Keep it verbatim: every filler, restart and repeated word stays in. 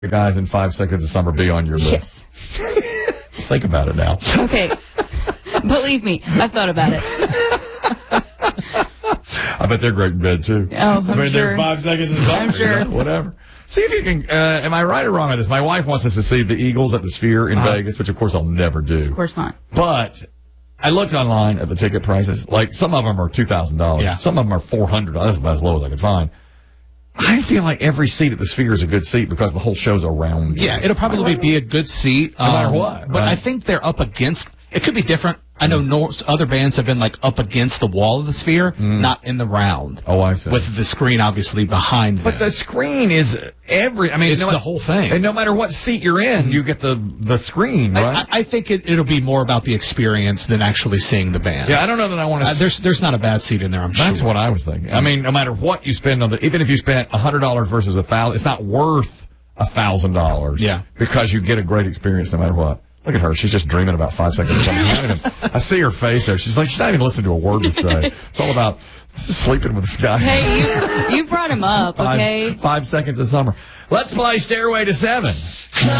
The guys in Five Seconds of Summer be on your list? Yes. Think about it now. Okay. Believe me, I've thought about it. I bet they're great in bed, too. Oh, I'm I mean, sure. they're Five Seconds of Summer. I'm sure. You know, whatever. See if you can, uh, am I right or wrong on this? My wife wants us to see the Eagles at the Sphere in uh-huh. Vegas, which of course I'll never do. Of course not. But I looked online at the ticket prices. Like, some of them are two thousand dollars. Yeah. Some of them are four hundred dollars. That's about as low as I could find. I feel like every seat at the Sphere is a good seat because the whole show's around you. Yeah, it'll probably be a good seat. No um, matter what. But right? I think they're up against, it could be different. I know no, other bands have been like up against the wall of the Sphere, Mm. not in the round. Oh, I see. With the screen obviously behind them. But the screen is every, I mean, It's no the ma- whole thing. And no matter what seat you're in, you get the, the screen, right? I, I, I think it, it'll be more about the experience than actually seeing the band. yeah, I don't know that I want to. Uh, there's there's not a bad seat in there, I'm That's sure. what I was thinking. I mean, no matter what you spend on the, even if you spent one hundred dollars versus a thousand, it's not worth a thousand dollars. Yeah. Because you get a great experience no matter what. Look at her. She's just dreaming about Five Seconds of Summer. I see her face there. She's like, she's not even listening to a word we say. It's all about sleeping with this guy. Hey, you, you brought him up, okay? Five, five Seconds of Summer. Let's play Stairway to Seven.